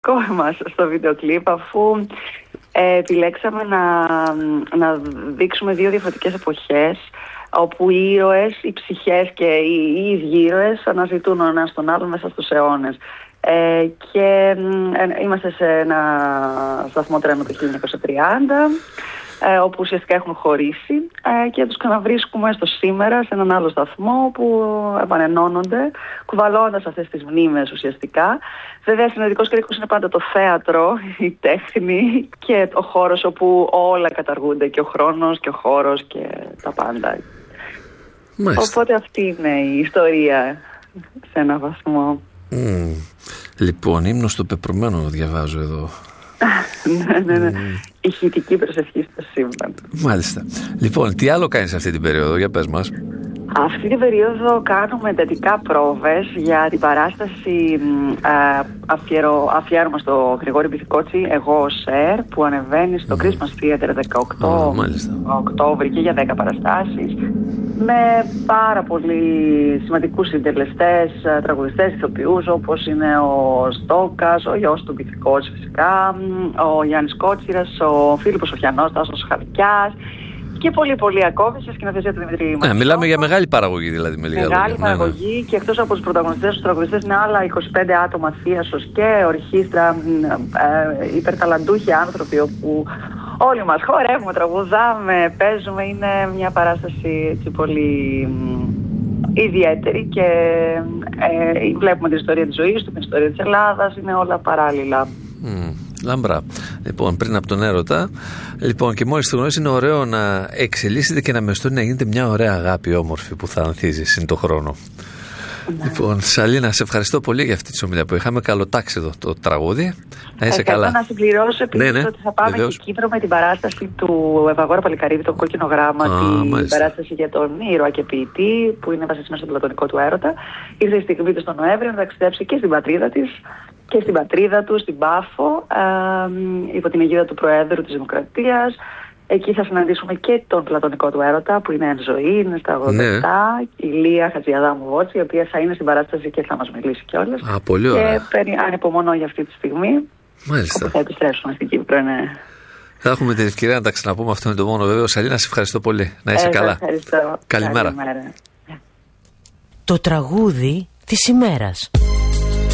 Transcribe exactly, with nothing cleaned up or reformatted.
μας στο βίντεο κλιπ, αφού ε, επιλέξαμε να, να δείξουμε δύο διαφορετικές εποχές, όπου οι ήρωες, οι ψυχές και οι, οι ίδιοι ήρωες αναζητούν ο ένας τον άλλον μέσα στους αιώνες. Ε, και ε, είμαστε σε ένα σταθμό τρένου το χίλια εννιακόσια τριάντα, ε, όπου ουσιαστικά έχουν χωρίσει, ε, και τους ξαναβρίσκουμε στο σήμερα σε έναν άλλο σταθμό που επανενώνονται, κουβαλώντας αυτές τις μνήμες ουσιαστικά. Βέβαια, συνοδικός κρίκος είναι πάντα το θέατρο, η τέχνη και ο χώρος όπου όλα καταργούνται, και ο χρόνος και ο χώρος και τα πάντα. Μάλιστα. Οπότε αυτή είναι η ιστορία σε έναν βαθμό. Mm. Λοιπόν, ύμνο στο πεπρωμένο διαβάζω εδώ. ναι, ναι, ναι. Mm. Ηχητική προσευχή στο σύμπαν. Μάλιστα. Λοιπόν, τι άλλο κάνεις αυτή την περίοδο, για πες μας. Αυτή την περίοδο κάνουμε εντατικά πρόβες για την παράσταση ε, αφιερω, αφιέρωμα στο Γρηγόρη Μπιθικότσι, εγώ ΣΕΡ, που ανεβαίνει στο mm. Christmas Theater δεκαοκτώ oh, Οκτώβρη και για δέκα παραστάσεις, με πάρα πολύ σημαντικούς συντελεστές, τραγουδιστές, ηθοποιούς, όπως είναι ο Στόκας, ο γιος του Μπιθικότσι φυσικά, ο Γιάννης Κότσιρας, ο Φίλιππος Σοφιανός, Τάσος Χαβικιάς και πολύ πολύ ακόμη σε σκηνοθεσία του Δημήτρη Ματσιώτη. Ναι, μιλάμε για μεγάλη παραγωγή δηλαδή. Με λίγα μεγάλη λόγια. παραγωγή, ναι, ναι. Και εκτός από τους πρωταγωνιστές, τους τραγουδιστές είναι άλλα είκοσι πέντε άτομα, θίασος και ορχήστρα, ε, υπερταλαντούχοι άνθρωποι, όπου όλοι μας χορεύουμε, τραγουδάμε, παίζουμε. Είναι μια παράσταση έτσι πολύ ιδιαίτερη και ε, βλέπουμε την ιστορία της ζωής του, την ιστορία της Ελλάδας, είναι όλα παράλληλα. Mm. Λαμπρά. Λοιπόν, πριν από τον έρωτα, λοιπόν, και μόλις το γνωρίζεις, είναι ωραίο να εξελίσσεται και να μεστώνει, να γίνεται μια ωραία αγάπη όμορφη που θα ανθίζει συν το χρόνο. Ναι. Λοιπόν, Σαλίνα, σε ευχαριστώ πολύ για αυτή τη ομιλία που είχαμε. Καλοτάξιδο το τραγούδι. Να είσαι καλά. Θέλω να συμπληρώσω επίσης, ναι, ναι, ότι θα πάμε βεβαίως. και Κύπρο με την παράσταση του Ευαγόρα Παλικαρίδη, το κόκκινο γράμμα, ah, την μάλιστα. παράσταση για τον ήρωα και ποιητή, που είναι βασισμένη στον πλατωνικό του έρωτα. Ήρθε η στιγμή του τον Νοέμβριο να ταξιδέψει και στην πατρίδα της και στην πατρίδα του, στην Πάφο, ε, υπό την αιγίδα του Προέδρου της Δημοκρατίας. Εκεί θα συναντήσουμε και τον πλατωνικό του έρωτα, που είναι εν ζωή, είναι στα ογδόντα επτά, ναι. Η Λία Χατζιαδάμου Βότση, η οποία θα είναι στην παράσταση και θα μας μιλήσει κιόλας. Α, πολύ ωραία. Και περι... ανυπομονώ για αυτή τη στιγμή. Μάλιστα. Όπου θα επιστρέψουμε στην Κύπρο, ναι. Θα έχουμε την ευκαιρία να τα ξαναπούμε, αυτό είναι το μόνο βέβαιο. Σαλίνα, σε ευχαριστώ πολύ. Να είσαι ε, καλά. Ευχαριστώ. Καλημέρα. Καλημέρα. Το τραγούδι της ημέρας.